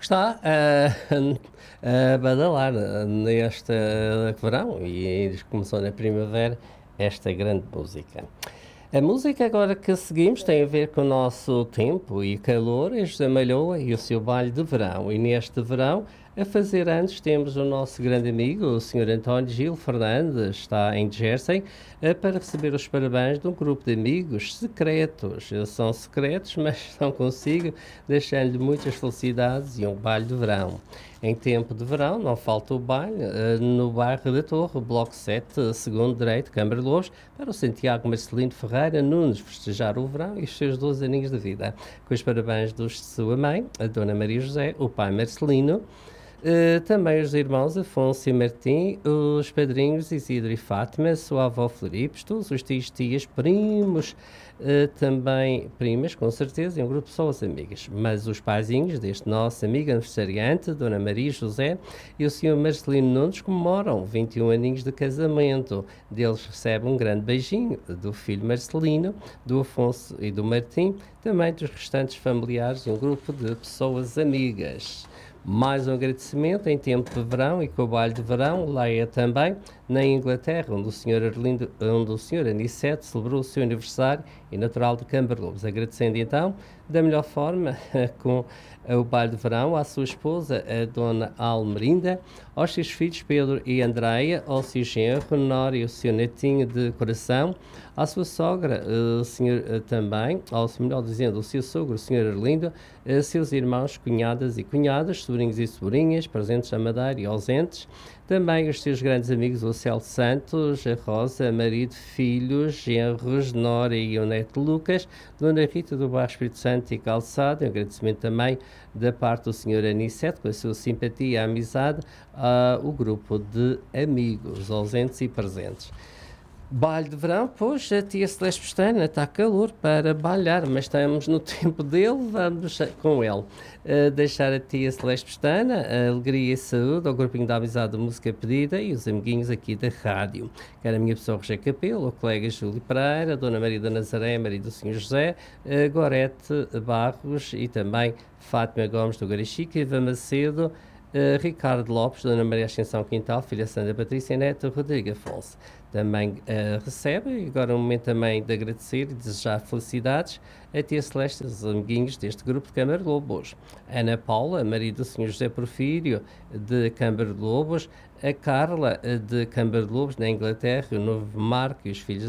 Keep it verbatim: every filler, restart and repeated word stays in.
Está a, a badalar neste verão e começou na primavera esta grande música. A música agora que seguimos tem a ver com o nosso tempo e calor, é José Malhoa e o seu baile de verão. E neste verão, a fazer anos, temos o nosso grande amigo, o senhor António Gil Fernandes, está em Jersey, eh, para receber os parabéns de um grupo de amigos secretos. Eles são secretos, mas estão consigo, deixando-lhe muitas felicidades e um baile de verão. Em tempo de verão, não falta o baile eh, no bairro da Torre, Bloco sete, segundo direito, Câmara de Lobos, para o Santiago Marcelino Ferreira Nunes festejar o verão e os seus doze aninhos de vida. Com os parabéns dos de sua mãe, a Dona Maria José, o pai Marcelino, Uh, também os irmãos Afonso e Martim, os padrinhos Isidro e Fátima, sua avó Floripestos, os tios, tias, primos, uh, também primas, com certeza, e um grupo de pessoas amigas. Mas os paizinhos deste nosso amigo aniversariante, Dona Maria José e o senhor Marcelino Nunes, comemoram vinte e um aninhos de casamento. Deles recebe um grande beijinho do filho Marcelino, do Afonso e do Martim, também dos restantes familiares e um grupo de pessoas amigas. Mais um agradecimento em tempo de verão e com o baile de verão, lá é também, na Inglaterra, onde o senhor Arlindo, onde o senhor Aniceto celebrou o seu aniversário e natural de Câmara de Lobos. Agradecendo então, da melhor forma, com o baile de verão, à sua esposa, a dona Almerinda, aos seus filhos Pedro e Andreia, ao seu genro Nora e o seu netinho de coração, à sua sogra, o senhor também, ao melhor dizendo, o seu sogro, o senhor Arlindo, seus irmãos, cunhadas e cunhadas, sobrinhos e sobrinhas, presentes à Madeira e ausentes, também os seus grandes amigos, o Celso Santos, a Rosa, marido, filhos, genros, Nora e o neto Lucas, Dona Rita do Bairro Espírito Santo e Calçado, um agradecimento também da parte do senhor Aniceto, com a sua simpatia e amizade, ao grupo de amigos, ausentes e presentes. Baile de verão, pois a tia Celeste Pestana está calor para balhar, mas estamos no tempo dele, vamos com ele. Uh, deixar a tia Celeste Pestana, a alegria e saúde ao grupinho da amizade de música pedida e os amiguinhos aqui da rádio. Quero a minha pessoa Roger Capelo, o colega Júlio Pereira, a Dona Maria da Nazaré, Maria do senhor José, uh, Gorete Barros e também Fátima Gomes do Garichica, Iva Macedo, Uh, Ricardo Lopes, Dona Maria Ascensão Quintal, filha Sandra Patrícia e Neto Rodrigo Afonso. Também uh, recebe, e agora é um momento também de agradecer e desejar felicidades a tia Celeste, os amiguinhos deste grupo de Câmara de Lobos. Ana Paula, Maria do senhor José Porfírio, de Câmara de Lobos, a Carla, de Câmara de Lobos, na Inglaterra, o novo Marco e os filhos